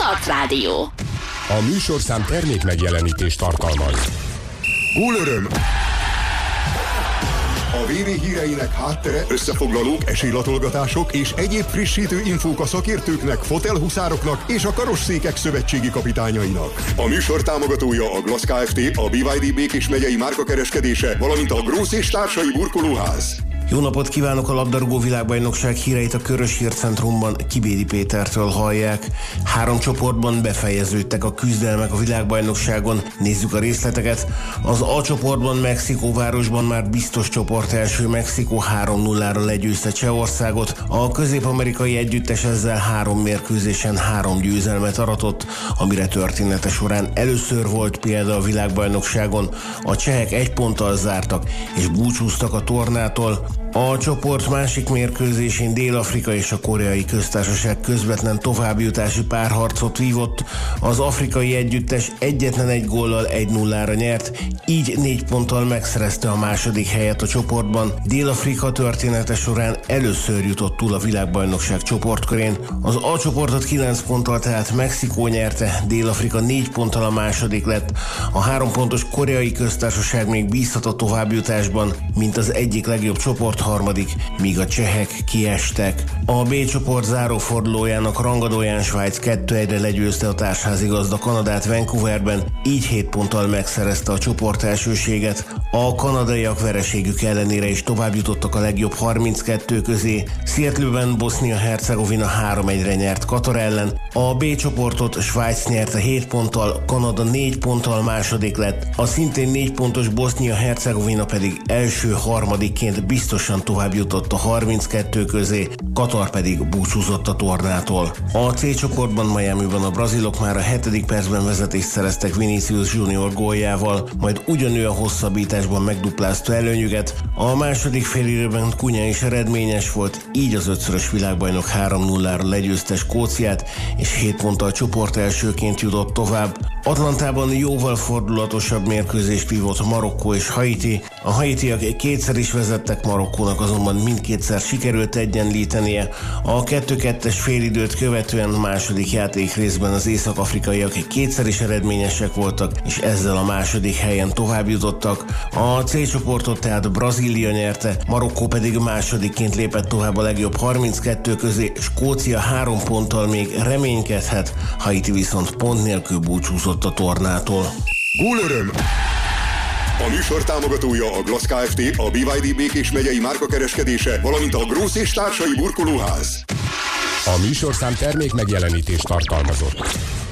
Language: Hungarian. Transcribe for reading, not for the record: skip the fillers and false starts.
Sportrádió. A műsorszám termék megjelenítést tartalmaz. Gólöröm! A VB híreinek háttere, összefoglalók, esélylatolgatások és egyéb frissítő infók a szakértőknek, fotelhuszároknak és a karosszékek szövetségi kapitányainak. A műsor támogatója a Glass Kft., a BYD Békés megyei márkakereskedése, valamint a Grósz és társai burkolóház. Jó napot kívánok! A labdarúgó világbajnokság híreit a Körös Hírcentrumban Kibédi Pétertől hallják. 3 csoportban befejeződtek a küzdelmek a világbajnokságon. Nézzük a részleteket. Az A csoportban Mexikóvárosban már biztos csoport első Mexikó 3-0-ra legyőzte Csehországot. A közép-amerikai együttes ezzel 3 mérkőzésen 3 győzelmet aratott, amire története során először volt példa a világbajnokságon. A csehek 1 ponttal zártak és búcsúztak a tornától. A csoport másik mérkőzésén Dél-Afrika és a Koreai Köztársaság közvetlen továbbjutási párharcot vívott. Az afrikai együttes egyetlen 1 góllal 1-0-ra nyert, így 4 ponttal megszerezte a második helyet a csoportban. Dél-Afrika története során először jutott túl a világbajnokság csoportkörén. Az A csoportot 9 ponttal tehát Mexikó nyerte, Dél-Afrika 4 ponttal a második lett. A 3 pontos Koreai Köztársaság még bízhat a továbbjutásban, mint az egyik legjobb csoport harmadik, míg a csehek kiestek. A B csoport zárófordulójának rangadóján Svájc 2-1-re legyőzte a társházigazda Kanadát Vancouverben, így 7 ponttal megszerezte a csoport elsőséget. A kanadaiak vereségük ellenére is továbbjutottak a legjobb 32 közé. Seattle-ben Bosznia-Hercegovina 3-1-re nyert Katar ellen. A B csoportot Svájc nyerte 7 ponttal, Kanada 4 ponttal második lett, a szintén 4 pontos Bosznia-Hercegovina pedig első harmadikként biztosan tovább jutott a 32 közé, Katar pedig búcsúzott a tornától. A C csoportban Miamiban a brazilok már a 7. percben vezetést szereztek Vinicius Junior góljával, majd ugyanő a hosszabbításban megduplázta előnyüket. A második félidőben Cunha is eredményes volt, így az 5-szörös világbajnok 3-0-ra legyőzte Skóciát, és 7 ponttal csoport elsőként jutott tovább. Atlantában jóval fordulatosabb mérkőzést vívott Marokkó és Haiti. A haitiak kétszer is vezettek, Marokkónak azonban mindkétszer sikerült egyenlítenie. A 2-2-es félidőt követően második játékrészben az észak-afrikaiak kétszer is eredményesek voltak, és ezzel a második helyen tovább jutottak. A C csoportot tehát Brazília nyerte, Marokkó pedig másodikként lépett tovább a legjobb 32 közé, Skócia 3 ponttal még reménykedhet, Haiti viszont pont nélkül búcsúzott a tornától. Gólöröm! A műsor támogatója a Glass Kft., a BYD Békés megyei márkakereskedése, valamint a Grósz és társai burkolóház. A műsorszám termék megjelenítést tartalmazott.